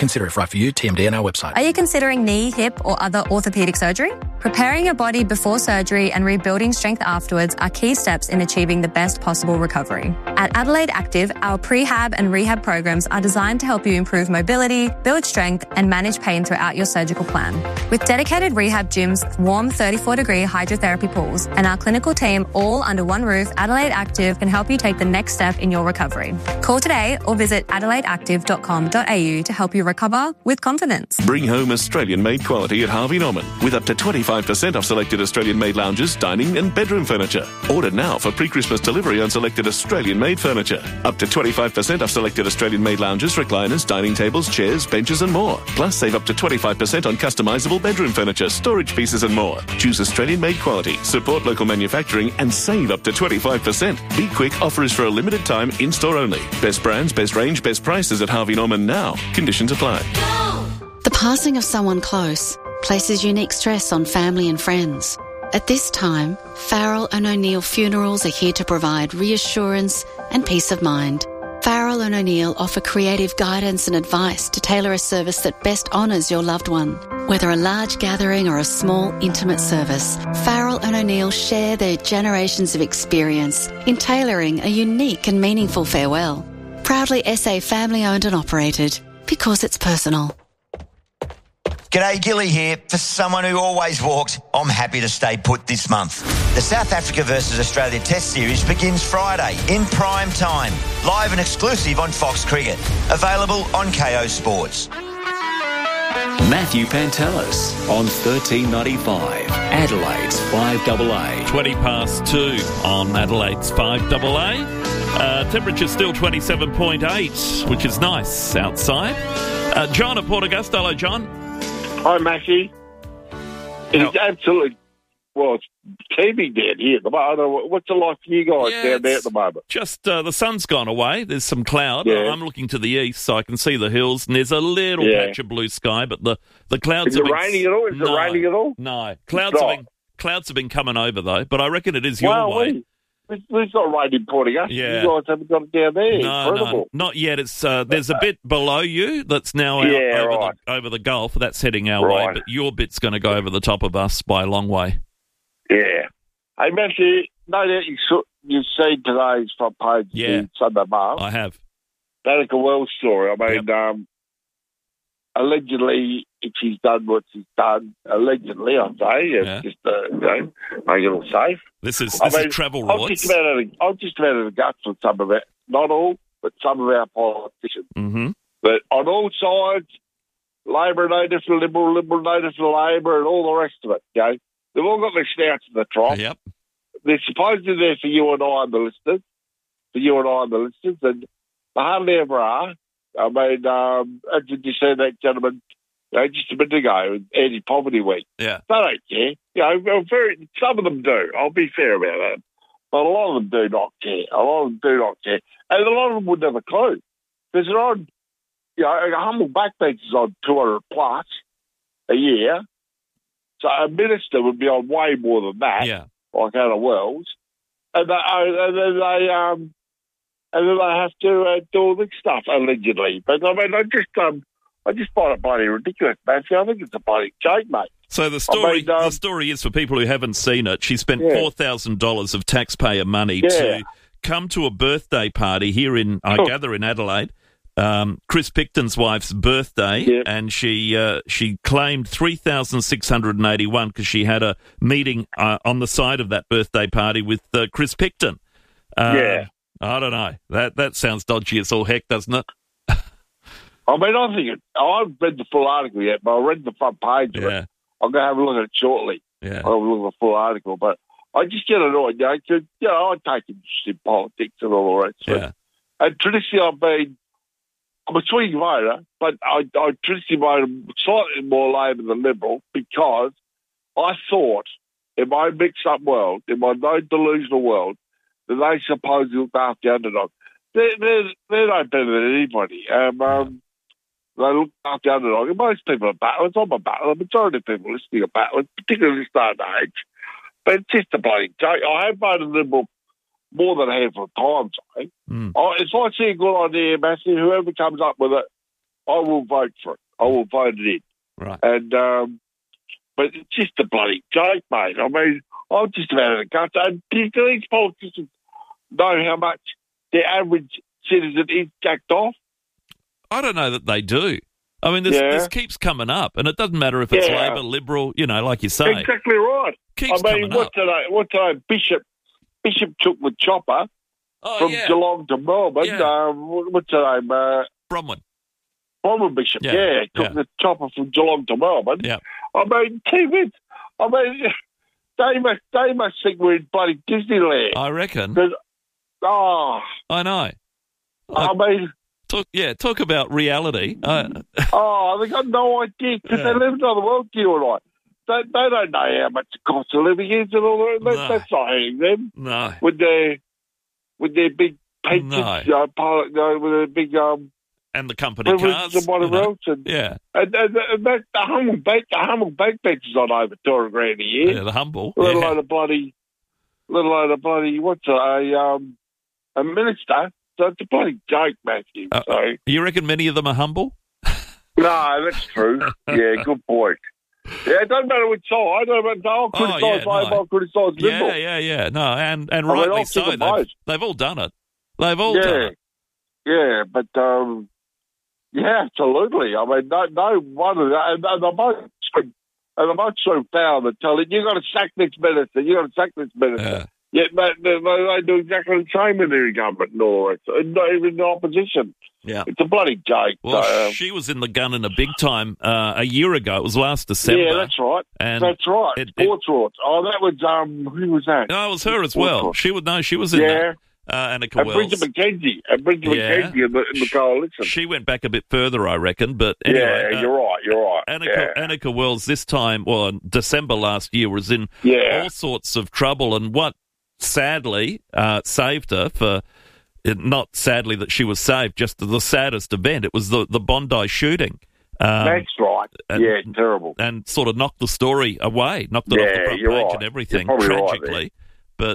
Consider if right for you. TMD on our website. Are you considering knee, hip or other orthopaedic surgery? Preparing your body before surgery and rebuilding strength afterwards are key steps in achieving the best possible recovery. At Adelaide Active, our prehab and rehab programs are designed to help you improve mobility, build strength and manage pain throughout your surgical plan. With dedicated rehab gyms, warm 34-degree hydrotherapy pools and our clinical team all under one roof, Adelaide Active can help you take the next step in your recovery. Call today or visit adelaideactive.com.au to help you recover with confidence. Bring home Australian-made quality at Harvey Norman with up to 25% off selected Australian-made lounges, dining and bedroom furniture. Order now for pre-Christmas delivery on selected Australian-made furniture. Up to 25% off selected Australian-made lounges, recliners, dining tables, chairs, benches and more. Plus, save up to 25% on customisable bedroom furniture, storage pieces and more. Choose Australian-made quality, support local manufacturing and save up to 25%. Be quick, offer is for a limited time, in-store only. Best brands, best range, best prices at Harvey Norman now. Conditions apply. The passing of someone close places unique stress on family and friends. At this time, Farrell and O'Neill Funerals are here to provide reassurance and peace of mind. Farrell and O'Neill offer creative guidance and advice to tailor a service that best honours your loved one. Whether a large gathering or a small, intimate service, Farrell and O'Neill share their generations of experience in tailoring a unique and meaningful farewell. Proudly SA family-owned and operated, because it's personal. G'day, Gilly here. For someone who always walks, I'm happy to stay put this month. The South Africa versus Australia Test Series begins Friday in prime time, live and exclusive on Fox Cricket. Available on KO Sports. Matthew Pantelis on 1395, Adelaide's 5AA. 20 past 2 on Adelaide's 5AA. Temperature still 27.8, which is nice outside. John at Port Augusta. Hello, John. Hi, Matthew. It's absolutely, well, it's teeming down here at the moment. I don't know, what's it like for you guys down there at the moment? Just the sun's gone away. There's some cloud. Yeah. I'm looking to the east, so I can see the hills, and there's a little patch of blue sky, but the clouds Is it raining at all? Is it raining at all? No. Clouds have been coming over, though, but I reckon it is your way. It's not raining in Port Augusta. Yeah. You guys haven't got it down there. No, Incredible. not yet. It's there's a bit below you that's now out over the Gulf. That's heading our way, but your bit's going to go over the top of us by a long way. Yeah. Hey, Matthew, no doubt you've seen today's front page of the Sunday Mail. I have. Danica Wells' story. I mean, allegedly, if she's done what she's done, allegedly, I say, just make it all safe. This is travel I'm rights. just about at the guts with some of it. Not all, but some of our politicians. Mm-hmm. But on all sides, Labor no different, Liberal no different, Labor, and all the rest of it. Okay, they've all got their snouts in the trough. Yep. They're supposedly there for you and I and the listeners, and they hardly ever are. I mean, as you said, that gentleman, just a minute ago, Anti-Poverty Week. Yeah. They don't care. Some of them do. I'll be fair about that. But a lot of them do not care. And a lot of them wouldn't have a clue. Because they're on, a humble backbench is on 200 plus a year. So a minister would be on way more than that, like Anna Wells. And then they have to do all this stuff, allegedly. But, I mean, I just find it bloody ridiculous, Matthew. I think it's a bloody joke, mate. So the story is, for people who haven't seen it, she spent $4,000 of taxpayer money to come to a birthday party here in, I gather, in Adelaide, Chris Picton's wife's birthday, and she claimed $3,681 because she had a meeting on the side of that birthday party with Chris Picton. I don't know. That sounds dodgy as all heck, doesn't it? I mean, I haven't read the full article yet, but I read the front page of it. I'm going to have a look at it shortly. Yeah. I'll have a look at the full article. But I just get annoyed, because, I take interest in politics and all the rest of it. And traditionally, I'm a swing voter, but I traditionally voted slightly more Labor than Liberal because I thought, in my mixed-up world, in my no-delusional world, that they supposedly looked after the underdog. They're no better than anybody. They look after the underdog. And most people are battlers. I'm a battler. The majority of people listening are battlers, particularly this day and age. But it's just a bloody joke. I have voted Liberal more than a handful of times, I think. If I see a good idea, Matthew, whoever comes up with it, I will vote for it. I will vote it in. Right. And but it's just a bloody joke, mate. I mean, I'm just about out of the guts. And do these politicians know how much the average citizen is jacked off? I don't know that they do. I mean, this keeps coming up, and it doesn't matter if it's Labor, Liberal, like you say. Exactly right. Keeps coming up. What's today? Bishop took the chopper from Geelong to Melbourne. Yeah. What's her name? Bronwyn. Bronwyn Bishop, took the chopper from Geelong to Melbourne. Yeah. I mean, they must think we're in bloody Disneyland. I reckon. I know. I mean... Talk about reality. They got no idea because they live in another world, you and I. They don't know how much the cost of living is and all that. No. That's not hitting them. No. With their big pensions, with their big and the company cars and whatever else. And that, the Humble Backbench is on over $200,000 a year. Yeah, the Humble. Let alone a bloody what's a minister. So it's a bloody joke, Matthew. You reckon many of them are humble? No, that's true. Yeah, good point. Yeah, it doesn't matter which side. I'll criticise Labor, I'll criticise Liberal. Yeah. No, and rightly so. They've all done it. They've all done it. Yeah, but, absolutely. I mean, no one of that. And they're both so foul that tell it, you've got to sack this minister, Yeah. Yet they do exactly the same in their government and all that. Not even in the opposition. Yeah. It's a bloody joke. Well, she was in the gun in a big time a year ago. It was last December. Yeah, that's right. That's right. Portsworth. That was, who was that? No, it was her as well. She was in there. Annika Wells. Bridget McKenzie. Bridget McKenzie in the coalition. She went back a bit further, I reckon. But anyway, you're right. Annika Wells this time, in December last year, was in all sorts of trouble. And what sadly saved her for... Not sadly that she was saved, just the saddest event. It was the Bondi shooting. That's right. Terrible. And sort of knocked the story away, knocked it off the front page and everything, tragically. But,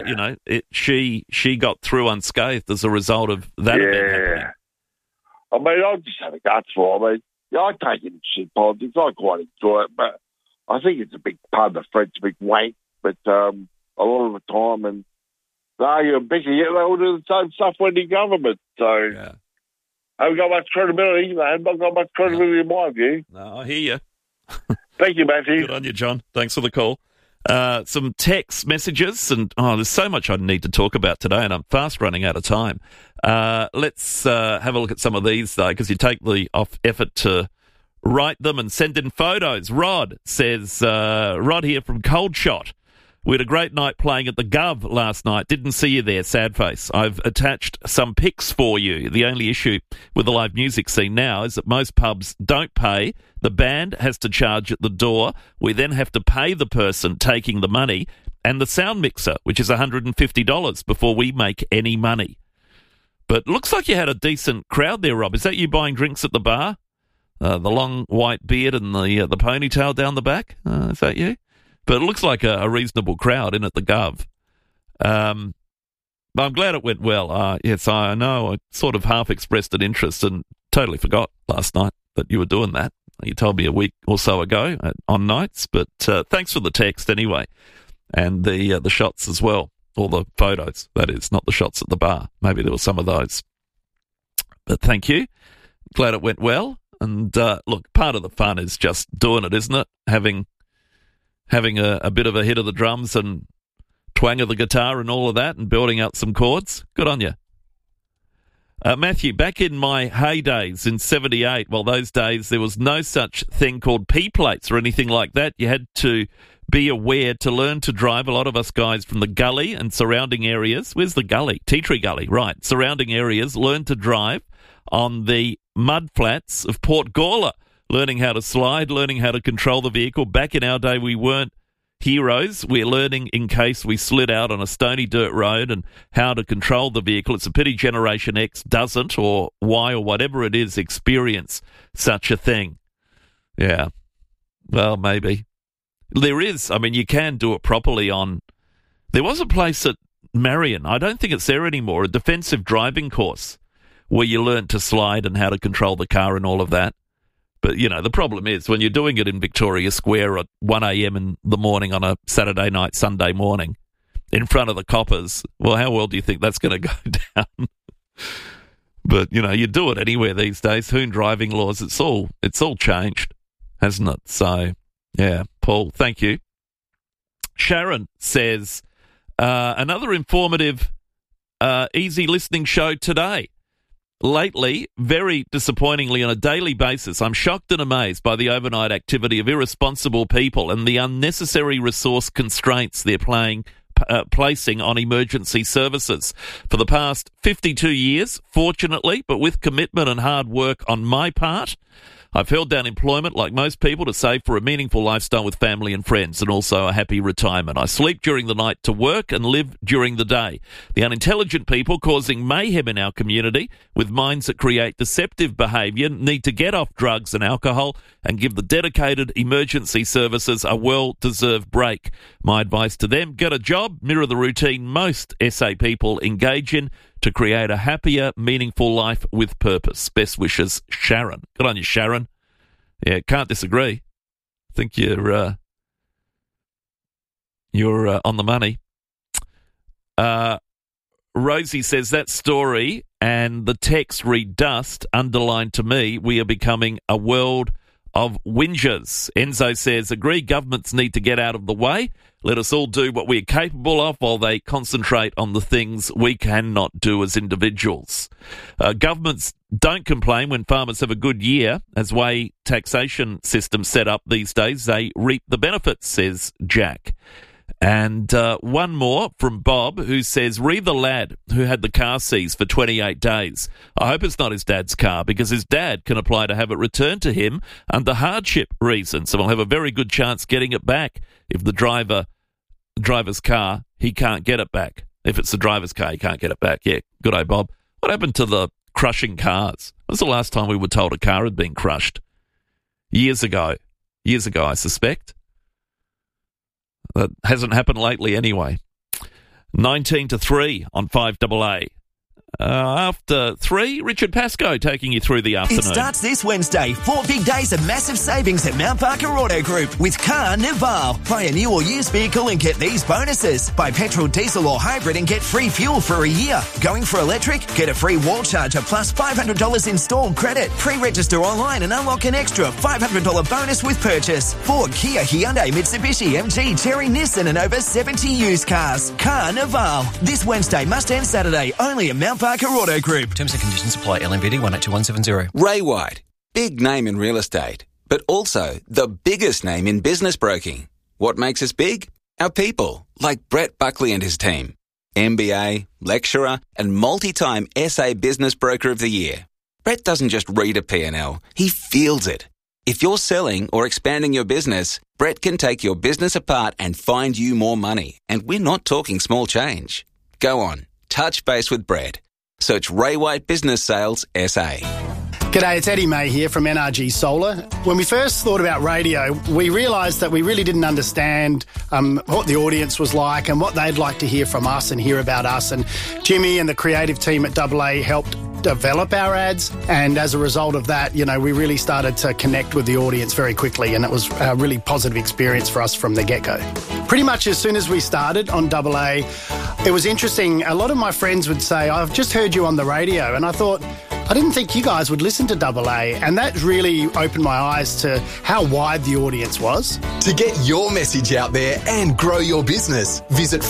she got through unscathed as a result of that event happening. I mean, I just had a guts for it. I take it in shit politics. I quite enjoy it, but I think it's a big part of the French big wank, but a lot of the time, and you're Becky, they all do the same stuff when in government. So, I haven't got much credibility. They haven't got much credibility in my view. No, I hear you. Thank you, Matthew. Good on you, John. Thanks for the call. Some text messages, and there's so much I need to talk about today, and I'm fast running out of time. Let's have a look at some of these, though, because you take the effort to write them and send in photos. Rod says, Rod here from Cold Shot. We had a great night playing at the Gov last night. Didn't see you there, sad face. I've attached some pics for you. The only issue with the live music scene now is that most pubs don't pay. The band has to charge at the door. We then have to pay the person taking the money and the sound mixer, which is $150 before we make any money. But looks like you had a decent crowd there, Rob. Is that you buying drinks at the bar? The long white beard and the ponytail down the back? Is that you? But it looks like a reasonable crowd in at the Gov. But I'm glad it went well. Yes, I know I sort of half expressed an interest and totally forgot last night that you were doing that. You told me a week or so ago on nights, but thanks for the text anyway. And the shots as well, or the photos, that is, not the shots at the bar. Maybe there were some of those. But thank you. Glad it went well. And look, part of the fun is just doing it, isn't it? Having a bit of a hit of the drums and twang of the guitar and all of that and building out some chords. Good on you. Matthew, back in my heydays in 78, well, those days there was no such thing called P-plates or anything like that. You had to be aware to learn to drive. A lot of us guys from the gully and surrounding areas. Where's the gully? Tea Tree Gully, right. Surrounding areas learned to drive on the mud flats of Port Gawler. Learning how to slide, learning how to control the vehicle. Back in our day, we weren't heroes. We're learning in case we slid out on a stony dirt road and how to control the vehicle. It's a pity Generation X doesn't, or Y, or whatever it is, experience such a thing. Yeah. Well, maybe. There is. I mean, you can do it properly on... There was a place at Marion, I don't think it's there anymore, a defensive driving course, where you learn to slide and how to control the car and all of that. But, the problem is when you're doing it in Victoria Square at 1 a.m. in the morning on a Saturday night, Sunday morning, in front of the coppers, well, how well do you think that's going to go down? But, you do it anywhere these days. Hoon driving laws, it's all changed, hasn't it? So, yeah, Paul, thank you. Sharon says, another informative, easy listening show today. Lately, very disappointingly on a daily basis, I'm shocked and amazed by the overnight activity of irresponsible people and the unnecessary resource constraints they're placing on emergency services. For the past 52 years, fortunately, but with commitment and hard work on my part, I've held down employment like most people to save for a meaningful lifestyle with family and friends and also a happy retirement. I sleep during the night to work and live during the day. The unintelligent people causing mayhem in our community with minds that create deceptive behaviour need to get off drugs and alcohol and give the dedicated emergency services a well-deserved break. My advice to them, get a job, mirror the routine most SA people engage in to create a happier, meaningful life with purpose. Best wishes, Sharon. Good on you, Sharon. Yeah, can't disagree. I think you're on the money. Rosie says that story and the text read dust underlined to me, we are becoming a world of whingers. Enzo says, agree, governments need to get out of the way. Let us all do what we are capable of while they concentrate on the things we cannot do as individuals. Governments don't complain when farmers have a good year. As way taxation system set up these days, they reap the benefits, says Jack. And one more from Bob, who says, re the lad who had the car seized for 28 days. I hope it's not his dad's car because his dad can apply to have it returned to him under hardship reasons and will have a very good chance getting it back. If the driver's car, he can't get it back. If it's the driver's car, he can't get it back. Yeah, good day, Bob. What happened to the crushing cars? When was the last time we were told a car had been crushed? Years ago, I suspect. That hasn't happened lately anyway. 19-3 on 5AA. After 3, Richard Pascoe taking you through the afternoon. It starts this Wednesday. 4 big days of massive savings at Mount Parker Auto Group with Carnival. Buy a new or used vehicle and get these bonuses. Buy petrol, diesel or hybrid and get free fuel for a year. Going for electric? Get a free wall charger plus $500 installed credit. Pre-register online and unlock an extra $500 bonus with purchase. Ford, Kia, Hyundai, Mitsubishi, MG, Chery, Nissan and over 70 used cars. Carnival. This Wednesday, must end Saturday. Only at Mount Parker Auto Group. Terms and conditions apply. LMVD 182170. Ray White, big name in real estate, but also the biggest name in business broking. What makes us big? Our people, like Brett Buckley and his team. MBA, lecturer, and multi-time SA Business Broker of the Year. Brett doesn't just read a P&L, he feels it. If you're selling or expanding your business, Brett can take your business apart and find you more money. And we're not talking small change. Go on, touch base with Brett. Search Ray White Business Sales SA. G'day, it's Eddie May here from NRG Solar. When we first thought about radio, we realised that we really didn't understand what the audience was like and what they'd like to hear from us and hear about us. And Jimmy and the creative team at AA helped develop our ads, and as a result of that, we really started to connect with the audience very quickly, and it was a really positive experience for us from the get-go. Pretty much as soon as we started on AA, it was interesting. A lot of my friends would say, I've just heard you on the radio, and I thought, I didn't think you guys would listen to AA, and that really opened my eyes to how wide the audience was. To get your message out there and grow your business, visit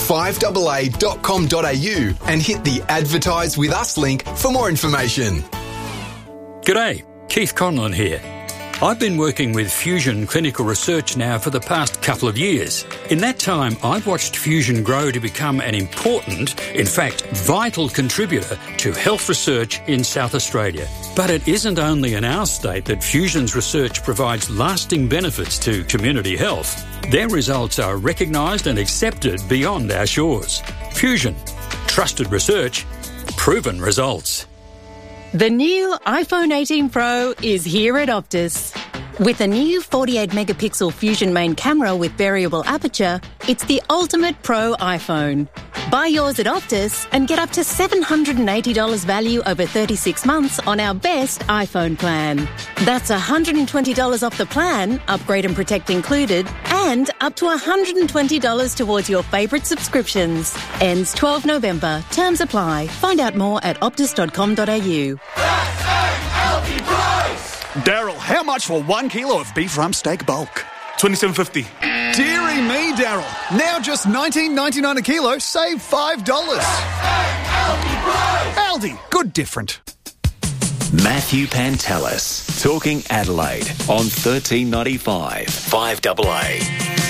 5AA.com.au and hit the Advertise With Us link for more information. G'day, Keith Conlon here. I've been working with Fusion Clinical Research now for the past couple of years. In that time, I've watched Fusion grow to become an important, in fact, vital contributor to health research in South Australia. But it isn't only in our state that Fusion's research provides lasting benefits to community health. Their results are recognised and accepted beyond our shores. Fusion. Trusted research. Proven results. The new iPhone 18 Pro is here at Optus. With a new 48-megapixel Fusion main camera with variable aperture, it's the ultimate Pro iPhone. Buy yours at Optus and get up to $780 value over 36 months on our best iPhone plan. That's $120 off the plan, upgrade and protect included, and up to $120 towards your favourite subscriptions. Ends 12 November. Terms apply. Find out more at optus.com.au. Daryl, how much for 1 kilo of beef rump steak bulk? $27.50. Deary me, Daryl. Now just $19.99 a kilo, save $5. Aldi, good different. Matthew Pantelis, talking Adelaide on 1395 5AA.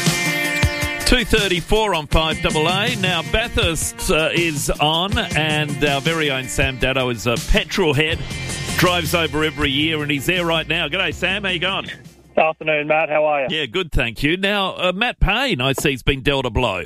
2:34 on 5AA. Now, Bathurst is on, and our very own Sam Daddo is a petrol head. Drives over every year, and he's there right now. G'day, Sam. How you going? Good afternoon, Matt. How are you? Yeah, good, thank you. Now, Matt Payne, I see, has been dealt a blow.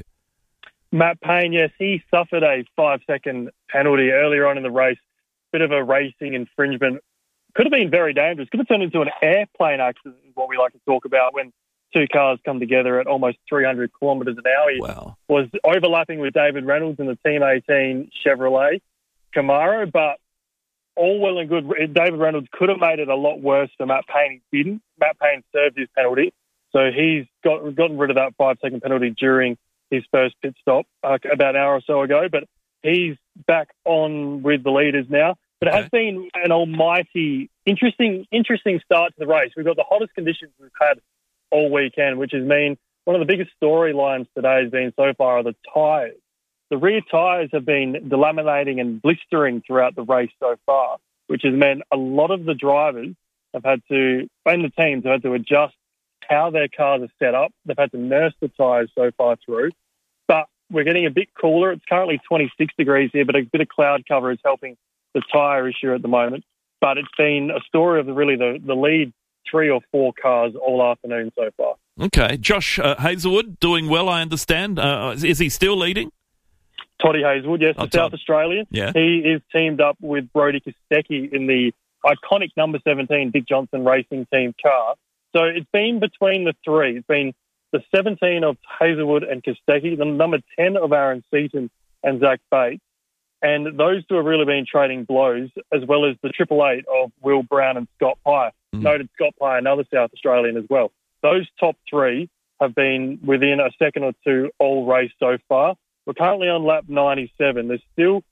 Matt Payne, yes, he suffered a 5-second penalty earlier on in the race. Bit of a racing infringement. Could have been very dangerous. Could have turned into an airplane accident, is what we like to talk about, when two cars come together at almost 300 kilometres an hour. He was overlapping with David Reynolds in the Team 18 Chevrolet Camaro, but all well and good. David Reynolds could have made it a lot worse for Matt Payne. He didn't. Matt Payne served his penalty, so he's gotten rid of that 5-second penalty during his first pit stop about an hour or so ago, but he's back on with the leaders now. But it has been an almighty, interesting start to the race. We've got the hottest conditions we've had all weekend, which has mean one of the biggest storylines today has been so far are the tyres. The rear tyres have been delaminating and blistering throughout the race so far, which has meant a lot of the drivers have had to, and the teams have had to adjust how their cars are set up. They've had to nurse the tyres so far through. But we're getting a bit cooler. It's currently 26 degrees here, but a bit of cloud cover is helping the tyre issue at the moment. But it's been a story of really the lead 3 or 4 cars all afternoon so far. Okay. Josh Hazelwood doing well, I understand. Is he still leading? Toddy Hazelwood, yes, the South Australian. Yeah. He is teamed up with Brodie Kostecki in the iconic number 17 Dick Johnson Racing Team car. So it's been between the three. It's been the 17 of Hazelwood and Kostecki, the number 10 of Aaron Seaton and Zach Bates. And those two have really been trading blows, as well as the 888 of Will Brown and Scott Pye. Noted Scott Pye, another South Australian as well. Those top three have been within a second or two all race so far. We're currently on lap 97. There's still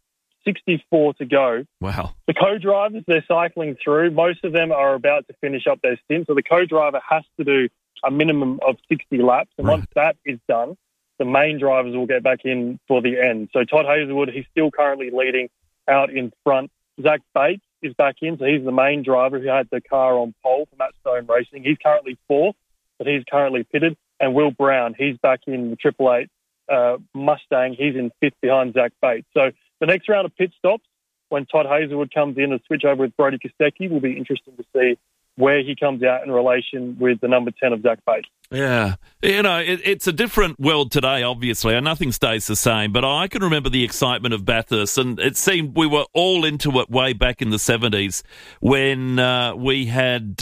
64 to go. Wow. The co-drivers, they're cycling through. Most of them are about to finish up their stint. So the co-driver has to do a minimum of 60 laps. And once that is done, the main drivers will get back in for the end. So Todd Hazelwood, he's still currently leading out in front. Zach Bates is back in. So he's the main driver who had the car on pole for Matt Stone Racing. He's currently fourth, but he's currently pitted. And Will Brown, he's back in the 888 Mustang. He's in fifth behind Zach Bates. So the next round of pit stops, when Todd Hazelwood comes in and switch over with Brodie Kostecki, will be interesting to see where he comes out in relation with the number 10 of Zach Bates. Yeah. You know, it's a different world today, obviously, and nothing stays the same, but I can remember the excitement of Bathurst, and it seemed we were all into it way back in the 70s when we had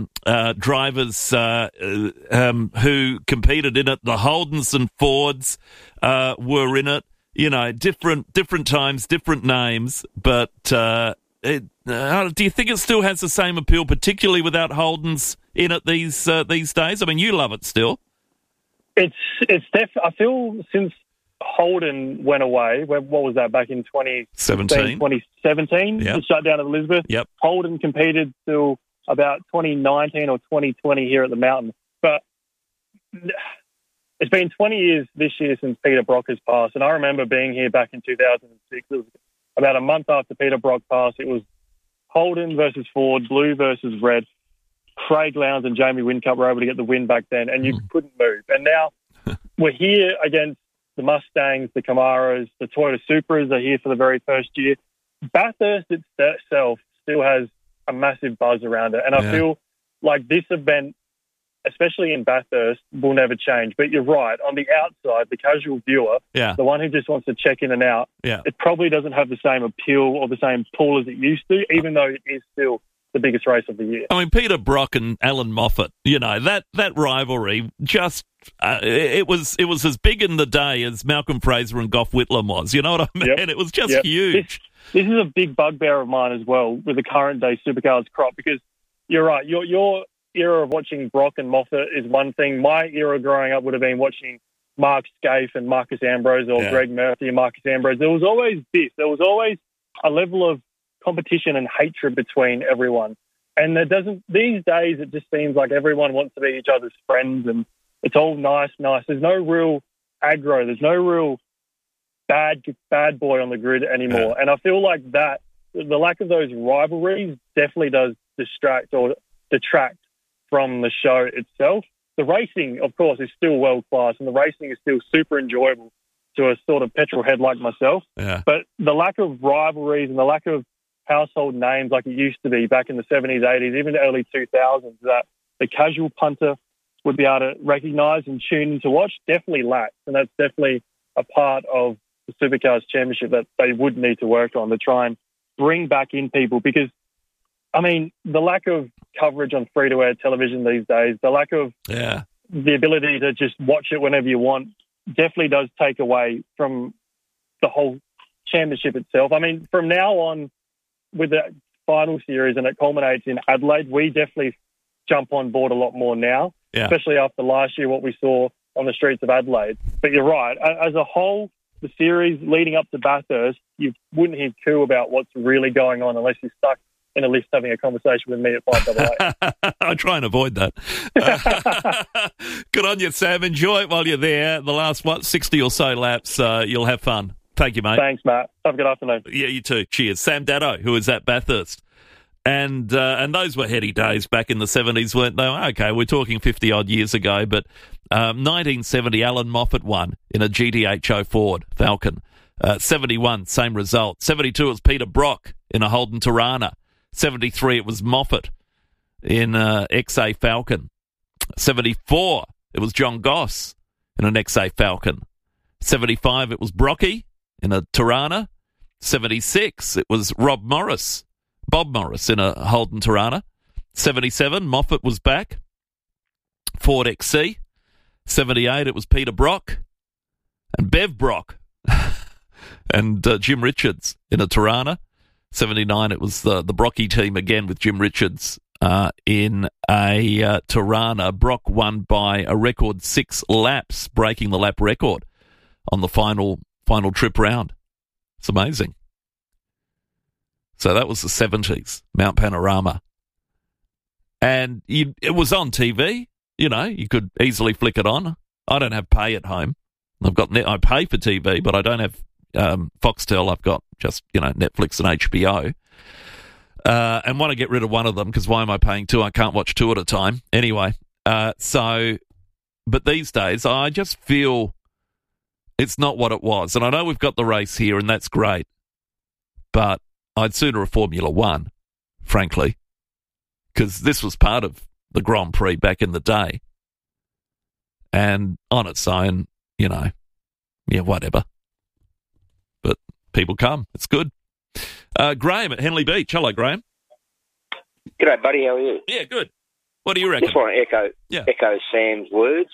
drivers who competed in it. The Holdens and Fords were in it. You know, different times, different names, but do you think it still has the same appeal, particularly without Holdens in it these days? I mean, you love it still. I feel since Holden went away, what was that, back in 2017? Yep. The shutdown of Elizabeth. Yep. Holden competed till about 2019 or 2020 here at the Mountain. But it's been 20 years this year since Peter Brock has passed, and I remember being here back in 2006. It was about a month after Peter Brock passed. It was Holden versus Ford, blue versus red. Craig Lowndes and Jamie Whincup were able to get the win back then, and you couldn't move. And now we're here against the Mustangs, the Camaros, the Toyota Supras are here for the very first year. Bathurst itself still has a massive buzz around it, and I feel like this event, especially in Bathurst, will never change. But you're right, on the outside, the casual viewer, the one who just wants to check in and out, it probably doesn't have the same appeal or the same pull as it used to, even though it is still the biggest race of the year. I mean, Peter Brock and Alan Moffat, that rivalry just it was as big in the day as Malcolm Fraser and Gough Whitlam was. You know what I mean? Yep. It was just huge. This is a big bugbear of mine as well with the current day supercars crop, because you're right. Your era of watching Brock and Moffat is one thing. My era growing up would have been watching Mark Scaife and Marcus Ambrose, or Greg Murphy and Marcus Ambrose. There was always this. There was always a level of competition and hatred between everyone. And these days it just seems like everyone wants to be each other's friends, and it's all nice. There's no real aggro. There's no real bad boy on the grid anymore. And I feel like that the lack of those rivalries definitely does distract or detract from the show itself. The racing, of course, is still world-class, and the racing is still super enjoyable to a sort of petrol head like myself. Yeah. But the lack of rivalries and the lack of household names like it used to be back in the 70s, 80s, even the early 2000s, that the casual punter would be able to recognise and tune in to watch, definitely lacks. And that's definitely a part of the Supercars Championship that they would need to work on to try and bring back in people. Because, I mean, the lack of coverage on free-to-air television these days, the lack of the ability to just watch it whenever you want, definitely does take away from the whole championship itself. I mean, from now on, with the final series and it culminates in Adelaide, we definitely jump on board a lot more now, especially after last year, what we saw on the streets of Adelaide. But you're right. As a whole, the series leading up to Bathurst, you wouldn't hear too about what's really going on unless you're stuck in a lift having a conversation with me at 588. I try and avoid that. Good on you, Sam. Enjoy it while you're there. The last, 60 or so laps, you'll have fun. Thank you, mate. Thanks, Matt. Have a good afternoon. Yeah, you too. Cheers. Sam Datto, who was at Bathurst. And those were heady days back in the 70s, weren't they? Okay, we're talking 50-odd years ago, but 1970, Alan Moffat won in a GTHO Ford Falcon. 71, same result. 72, it was Peter Brock in a Holden Tirana. 73, it was Moffat in a XA Falcon. 74, it was John Goss in an XA Falcon. 75, it was Brocky in a Tirana. 76, it was Bob Morris in a Holden Tirana. 77, Moffat was back. Ford XC. 78, it was Peter Brock and Bev Brock and Jim Richards in a Tirana. 79, it was the Brocky team again with Jim Richards in a Tirana. Brock won by a record 6 laps, breaking the lap record on the final trip round. It's amazing. So that was the 70s, Mount Panorama. And it was on TV. You could easily flick it on. I don't have pay at home. I pay for TV, but I don't have Foxtel. I've got just, Netflix and HBO. And want to get rid of one of them because why am I paying 2? I can't watch 2 at a time. Anyway, but these days I just feel it's not what it was. And I know we've got the race here and that's great, but I'd sooner a Formula One, frankly, because this was part of the Grand Prix back in the day. And on its own, whatever. But people come. It's good. Graham at Henley Beach. Hello, Graham. G'day, buddy. How are you? Yeah, good. What do you reckon? Just want to echo Sam's words.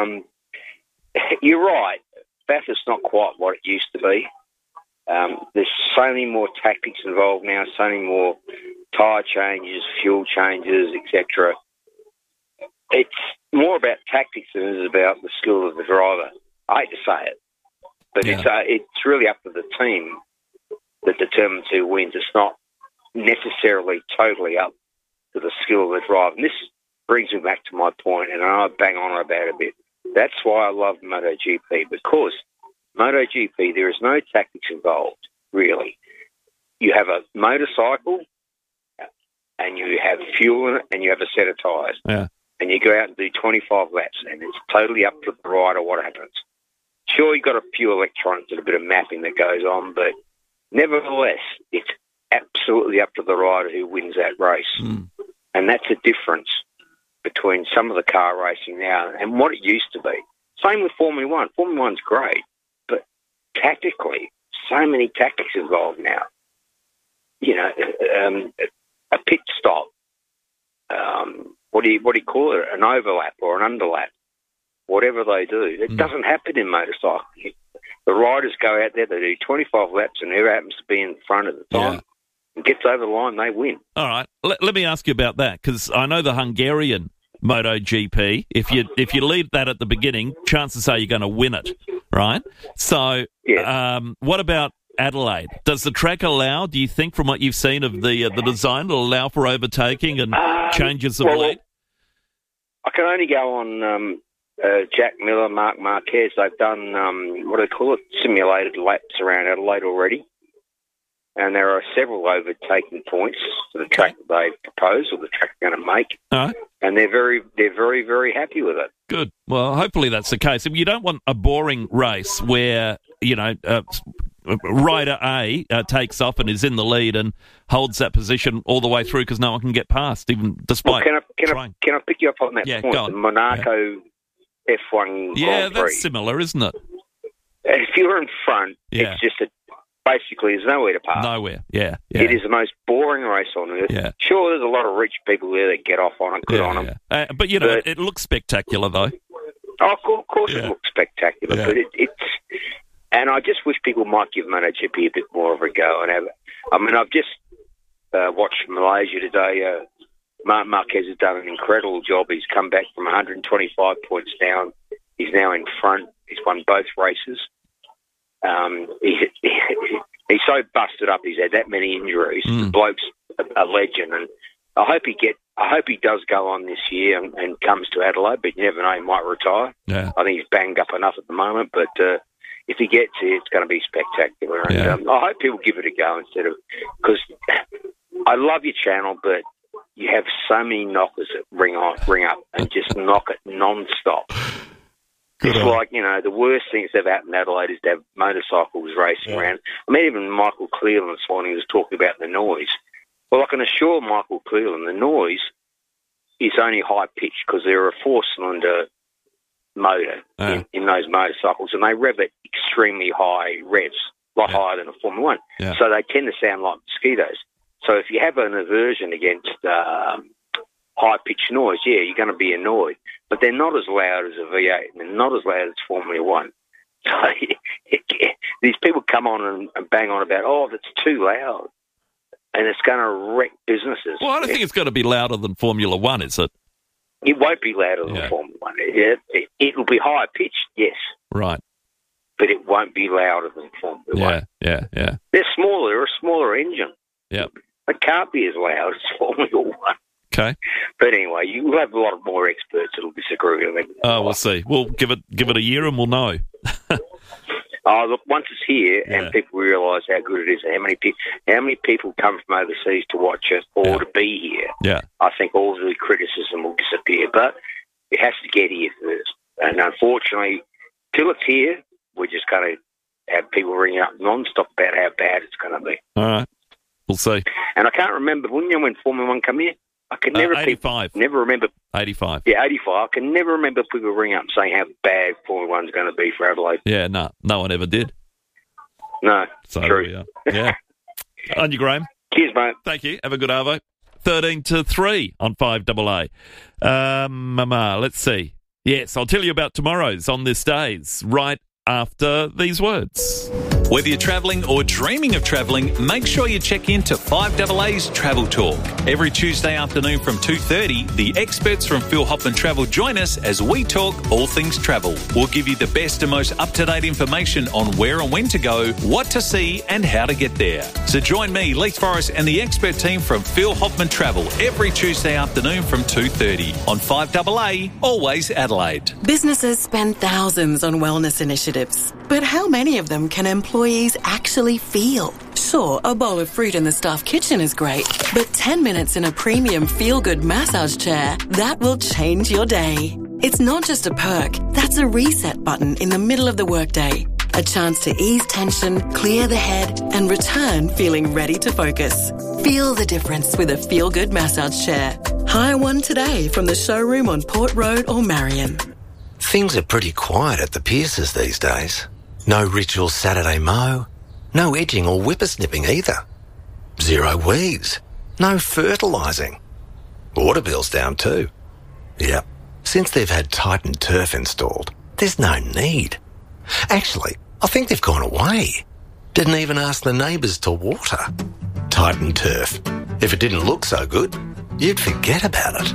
You're right. Bathurst's not quite what it used to be. There's so many more tactics involved now, so many more tyre changes, fuel changes, etc. It's more about tactics than it is about the skill of the driver. I hate to say it, but it's really up to the team that determines who wins. It's not necessarily totally up to the skill of the driver. And this brings me back to my point, and I bang on about it a bit. That's why I love MotoGP, because MotoGP, there is no tactics involved, really. You have a motorcycle, and you have fuel in it, and you have a set of tyres. Yeah. And you go out and do 25 laps, and it's totally up to the rider what happens. Sure, you've got a few electronics and a bit of mapping that goes on, but nevertheless, it's absolutely up to the rider who wins that race. And that's a difference between some of the car racing now and what it used to be. Same with Formula One. Formula One's great, but tactically, so many tactics involved now. a pit stop, what do you call it? An overlap or an underlap, whatever they do. It doesn't happen in motorcycling. The riders go out there, they do 25 laps, and whoever happens to be in front at the time and gets over the line, they win. All right, let me ask you about that, because I know the Hungarian MotoGP, if you lead that at the beginning, chances are you're going to win it, right? So what about Adelaide? Does the track allow, do you think, from what you've seen of the design, to allow for overtaking and changes of lead? I can only go on Jack Miller, Mark Marquez. They've done, what do they call it, simulated laps around Adelaide already. And there are several overtaking points for the track that they've proposed or the track they're going to make. All right. And they're very, very happy with it. Good. Well, hopefully that's the case. You don't want a boring race where, rider A takes off and is in the lead and holds that position all the way through because no one can get past, even despite trying. Can I pick you up on that point? Go on. The Monaco F1 Grand Prix. That's similar, isn't it? If you're in front, it's just basically there's nowhere to park. Nowhere, yeah. It is the most boring race on earth. Yeah. Sure, there's a lot of rich people there that get off on it, good on them. But, it looks spectacular, though. Oh, of course it looks spectacular, but it's... And I just wish people might give MotoGP a bit more of a go. I've just watched Malaysia today. Marc Marquez has done an incredible job. He's come back from 125 points down. He's now in front. He's won both races. He's so busted up. He's had that many injuries. The bloke's a legend, and I hope he does go on this year and comes to Adelaide. But you never know, he might retire. Yeah. I think he's banged up enough at the moment, but if he gets here, it's going to be spectacular. And I hope people give it a go instead of, because I love your channel, but you have so many knockers that ring up and just knock it non-stop. It's like, the worst things that have happened in Adelaide is to have motorcycles racing around. I mean, even Michael Cleland this morning was talking about the noise. Well, I can assure Michael Cleland the noise is only high-pitched because they're a four-cylinder motor in those motorcycles, and they rev at extremely high revs, a lot higher than a Formula One. Yeah. So they tend to sound like mosquitoes. So if you have an aversion against high-pitched noise, you're going to be annoyed. But they're not as loud as a V8, and they're not as loud as Formula One. So these people come on and bang on about, that's too loud, and it's going to wreck businesses. Well, I don't think it's going to be louder than Formula One, is it? It won't be louder than Formula One. It'll be higher pitched, yes. Right. But it won't be louder than Formula One. Yeah. They're smaller. They're a smaller engine. Yeah. It can't be as loud as Formula One. Okay. But anyway, you'll have a lot of more experts that'll disagree with me. Oh, we'll see. We'll give it a year and we'll know. Look, once it's here and people realise how good it is, how many people come from overseas to watch it or to be here, I think all the criticism will disappear. But it has to get here first. And unfortunately, till it's here, we're just going to have people ringing up non-stop about how bad it's going to be. All right. We'll see. And I can't remember, when Formula One come here? I can never 85. Never remember. 85. Yeah, 85. I can never remember people ring up saying how bad Formula One's going to be for Adelaide. Yeah, no one ever did. No, so true. Yeah. On you, Graham. Cheers, mate. Thank you. Have a good Arvo. 13-3 on 5AA. Let's see. Yes, I'll tell you about tomorrow's On This Day's right after these words. Whether you're travelling or dreaming of travelling, make sure you check in to 5AA's Travel Talk. Every Tuesday afternoon from 2:30, the experts from Phil Hoffman Travel join us as we talk all things travel. We'll give you the best and most up-to-date information on where and when to go, what to see and how to get there. So join me, Leith Forrest and the expert team from Phil Hoffman Travel every Tuesday afternoon from 2:30 on 5AA, always Adelaide. Businesses spend thousands on wellness initiatives, but how many of them can employees actually feel? Sure, a bowl of fruit in the staff kitchen is great, but 10 minutes in a premium feel-good massage chair, that will change your day. It's not just a perk, that's a reset button in the middle of the workday. A chance to ease tension, clear the head, and return feeling ready to focus. Feel the difference with a feel-good massage chair. Hire one today from the showroom on Port Road or Marion. Things are pretty quiet at the Pierces these days. No ritual Saturday mow, no edging or whippersnipping either. Zero weeds, No fertilising. Water bill's down too. Yep. Since they've had Titan Turf installed, there's no need. Actually, I think they've gone away. Didn't even ask the neighbours to water. Titan Turf. If it didn't look so good, you'd forget about it.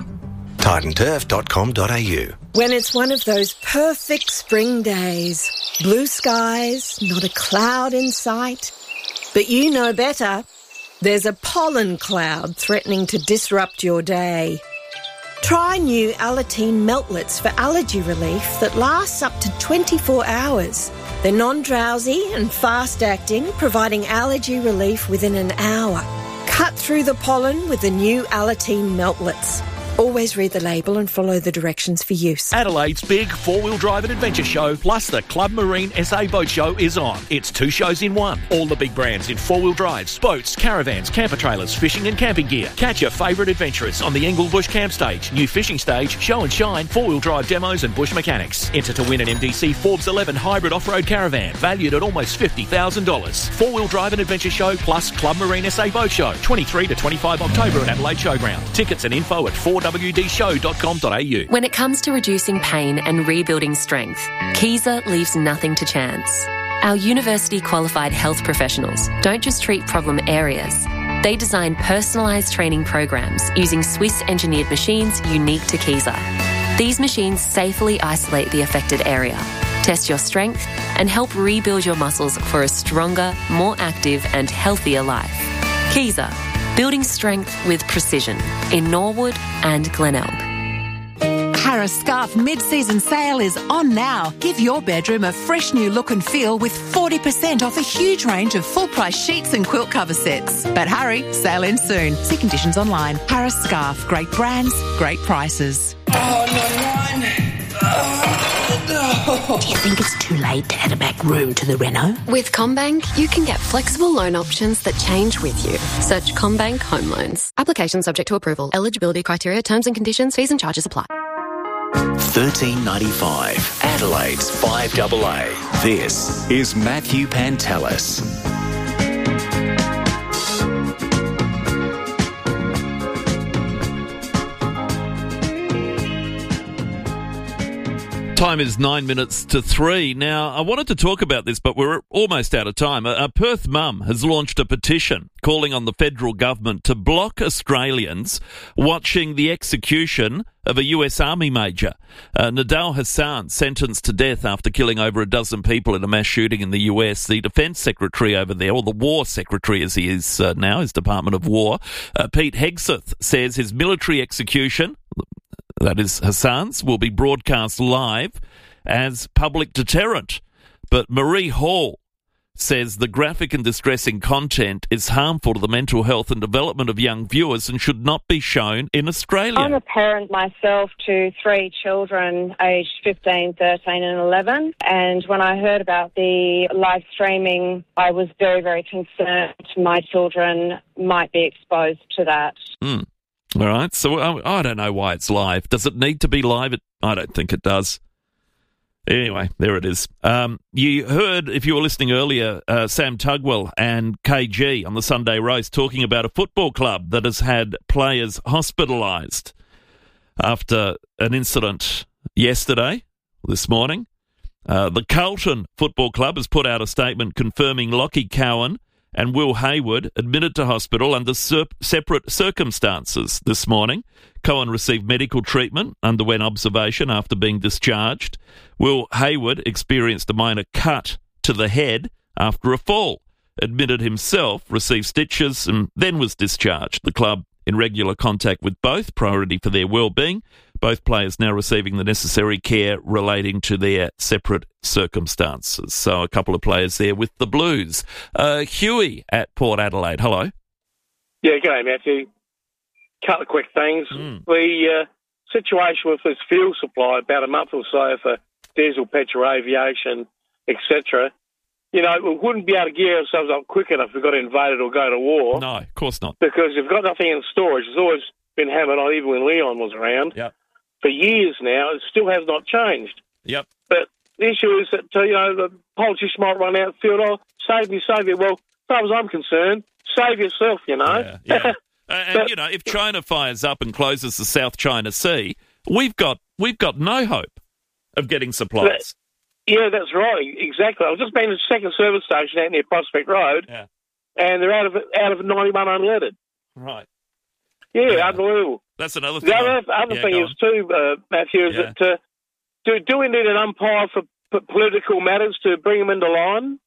TitanTurf.com.au. When it's one of those perfect spring days, blue skies, not a cloud in sight. But you know better. There's a pollen cloud threatening to disrupt your day. Try new Alateen Meltlets for allergy relief that lasts up to 24 hours. They're non-drowsy and fast-acting, providing allergy relief within an hour. Cut through the pollen with the new Alateen Meltlets. Always read the label and follow the directions for use. Adelaide's big four-wheel drive and adventure show plus the Club Marine SA Boat Show is on. It's 2 shows in one. All the big brands in four-wheel drives, boats, caravans, camper trailers, fishing and camping gear. Catch your favourite adventurers on the Engle Bush Camp Stage, new fishing stage, show and shine, four-wheel drive demos and bush mechanics. Enter to win an MDC Forbes 11 hybrid off-road caravan valued at almost $50,000. Four-wheel drive and adventure show plus Club Marine SA Boat Show, 23 to 25 October at Adelaide Showground. Tickets and info at 4wdshow.com.au. When it comes to reducing pain and rebuilding strength, Kaiser leaves nothing to chance. Our university-qualified health professionals don't just treat problem areas. They design personalised training programs using Swiss-engineered machines unique to Kaiser. These machines safely isolate the affected area, test your strength, and help rebuild your muscles for a stronger, more active and healthier life. Kaiser, building strength with precision in Norwood and Glenelg. Harris Scarf mid-season sale is on now. Give your bedroom a fresh new look and feel with 40% off a huge range of full-price sheets and quilt cover sets. But hurry, sale ends soon. See conditions online. Harris Scarf, great brands, great prices. Do you think it's too late to add a back room to the reno? With CommBank, you can get flexible loan options that change with you. Search CommBank Home Loans. Application subject to approval. Eligibility criteria, terms and conditions, fees and charges apply. $13.95, Adelaide's 5AA. This is Matthew Pantelis. Time is 9 minutes to 3. Now, I wanted to talk about this, but we're almost out of time. A Perth mum has launched a petition calling on the federal government to block Australians watching the execution of a US Army major. Nadal Hassan, sentenced to death after killing over a dozen people in a mass shooting in the US. The Defence Secretary over there, or the War Secretary as he is now, his Department of War, Pete Hegseth, says his military execution, that is Hassan's, will be broadcast live as public deterrent. But Marie Hall says the graphic and distressing content is harmful to the mental health and development of young viewers and should not be shown in Australia. I'm a parent myself to 3 children aged 15, 13 and 11. And when I heard about the live streaming, I was very, very concerned my children might be exposed to that. All right, so I don't know why it's live. Does it need to be live? I don't think it does. Anyway, there it is. You heard, if you were listening earlier, Sam Tugwell and KG on the Sunday Roast talking about a football club that has had players hospitalised after an incident this morning. The Carlton Football Club has put out a statement confirming Lockie Cowan and Will Hayward admitted to hospital under separate circumstances this morning. Cowan received medical treatment, underwent observation after being discharged. Will Hayward experienced a minor cut to the head after a fall, admitted himself, received stitches and then was discharged. The club in regular contact with both, priority for their well-being. Both players now receiving the necessary care relating to their separate circumstances. So a couple of players there with the Blues. Huey at Port Adelaide, hello. Yeah, g'day, Matthew. Couple of quick things. The situation with this fuel supply about a month or so for diesel, petrol, aviation, etc., you know, we wouldn't be able to gear ourselves up quick enough if we got invaded or go to war. No, of course not. Because we've got nothing in storage. It's always been hammered on, even when Leon was around. Yep. For years now, it still has not changed. Yep. But the issue is that, the politician might run out and feel, save me. Well, as far as I'm concerned, save yourself, Yeah. And you know, if China fires up and closes the South China Sea, we've got no hope of getting supplies. Yeah, that's right. Exactly. I've just been to the second service station out near Prospect Road, and they're out of 91 unleaded. Right. Yeah, unbelievable. That's another thing. The other thing is too, Matthew, is that do we need an umpire for political matters to bring them into line?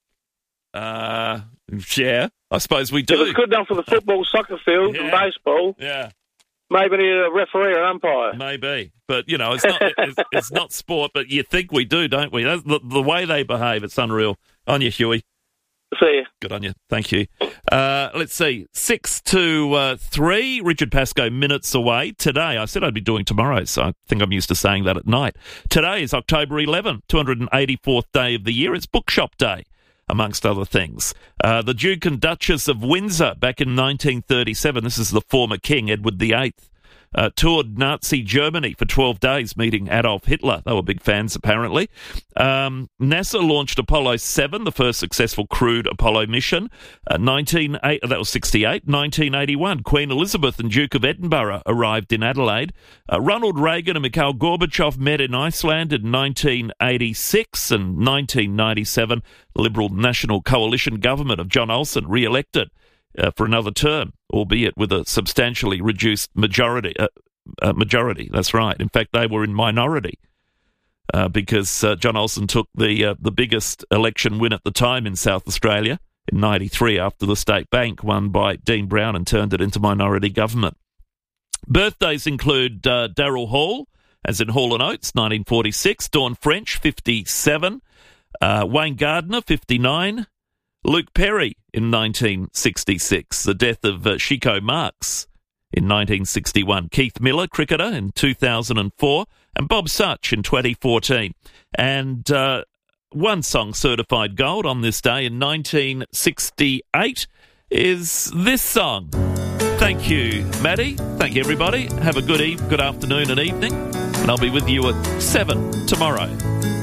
Yeah, I suppose we do. If it's good enough for the football, soccer field, and baseball. Yeah. Maybe need a referee or an umpire. Maybe. But, you know, it's not sport, but you think we do, don't we? That's the way they behave, it's unreal. On you, Huey. See you. Good on you. Thank you. Let's see. 6-3. Richard Pascoe, minutes away. Today, I said I'd be doing tomorrow, so I think I'm used to saying that at night. Today is October 11, 284th day of the year. It's Bookshop Day, amongst other things. The Duke and Duchess of Windsor, back in 1937, this is the former king, Edward VIII, toured Nazi Germany for 12 days, meeting Adolf Hitler. They were big fans, apparently. NASA launched Apollo 7, the first successful crewed Apollo mission. That was 68. 1981, Queen Elizabeth and Duke of Edinburgh arrived in Adelaide. Ronald Reagan and Mikhail Gorbachev met in Iceland in 1986, and 1997, the Liberal National Coalition government of John Olsen re-elected for another term, albeit with a substantially reduced majority. That's right. In fact, they were in minority because John Olsen took the biggest election win at the time in South Australia in 93 after the State Bank won by Dean Brown and turned it into minority government. Birthdays include Daryl Hall, as in Hall & Oates, 1946, Dawn French, 57, Wayne Gardner, 59, Luke Perry in 1966, the death of Chico Marx in 1961, Keith Miller, cricketer, in 2004, and Bob Such in 2014. And one song certified gold on this day in 1968 is this song. Thank you, Maddie. Thank you, everybody. Have a good afternoon and evening, and I'll be with you at 7 tomorrow.